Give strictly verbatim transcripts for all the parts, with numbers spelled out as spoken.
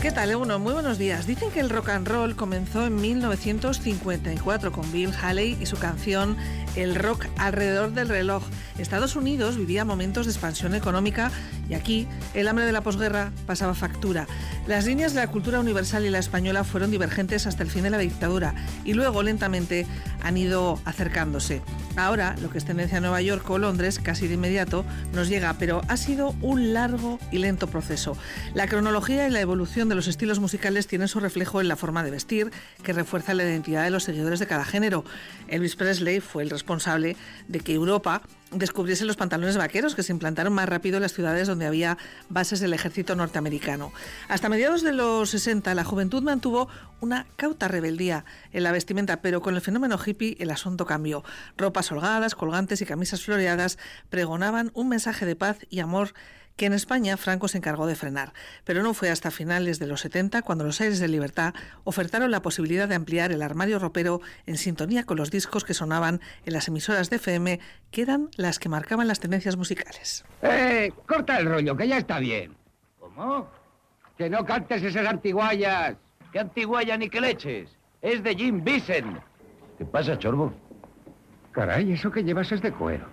¿Qué tal, Euno? Muy buenos días. Dicen que el rock and roll comenzó en mil novecientos cincuenta y cuatro con Bill Haley y su canción El rock alrededor del reloj. Estados Unidos vivía momentos de expansión económica y aquí el hambre de la posguerra pasaba factura. Las líneas de la cultura universal y la española fueron divergentes hasta el fin de la dictadura y luego lentamente han ido acercándose. Ahora, lo que es tendencia en Nueva York o Londres, casi de inmediato, nos llega, pero ha sido un largo y lento proceso. La cronología y la evolución de los estilos musicales tienen su reflejo en la forma de vestir, que refuerza la identidad de los seguidores de cada género. Elvis Presley fue el responsable de que Europa descubriese los pantalones vaqueros, que se implantaron más rápido en las ciudades donde había bases del ejército norteamericano. Hasta mediados de los sesenta, la juventud mantuvo una cauta rebeldía en la vestimenta, pero con el fenómeno hippie el asunto cambió. Ropas holgadas, colgantes y camisas floreadas pregonaban un mensaje de paz y amor que en España Franco se encargó de frenar. Pero no fue hasta finales de los setenta cuando los aires de libertad ofertaron la posibilidad de ampliar el armario ropero en sintonía con los discos que sonaban en las emisoras de F M, que eran las que marcaban las tendencias musicales. ¡Eh! Corta el rollo, que ya está bien. ¿Cómo? Que no cantes esas antiguallas. ¿Qué antigualla ni qué leches? Es de Jim Vincent. ¿Qué pasa, Chorbo? Caray, eso que llevas es de cuero.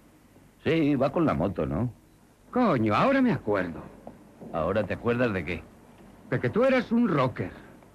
Sí, va con la moto, ¿no? Coño, ahora me acuerdo. ¿Ahora te acuerdas de qué? De que tú eras un rocker.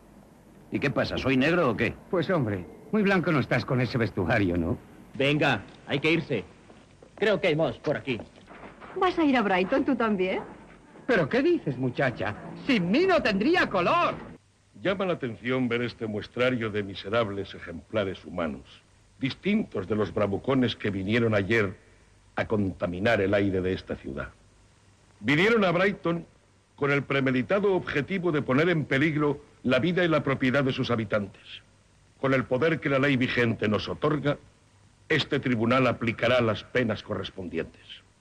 ¿Y qué pasa? ¿Soy negro o qué? Pues hombre, muy blanco no estás con ese vestuario, ¿no? Venga, hay que irse. Creo que hay más por aquí. ¿Vas a ir a Brighton tú también? ¿Pero qué dices, muchacha? Sin mí no tendría color. Llama la atención ver este muestrario de miserables ejemplares humanos, distintos de los bravucones que vinieron ayer a contaminar el aire de esta ciudad. Vinieron a Brighton con el premeditado objetivo de poner en peligro la vida y la propiedad de sus habitantes. Con el poder que la ley vigente nos otorga, este tribunal aplicará las penas correspondientes.